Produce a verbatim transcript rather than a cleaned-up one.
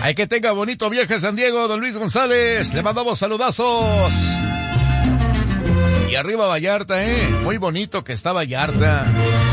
Ay, que tenga bonito viaje a San Diego, don Luis González. Le mandamos saludazos. Y arriba Vallarta, eh. Muy bonito que está Vallarta.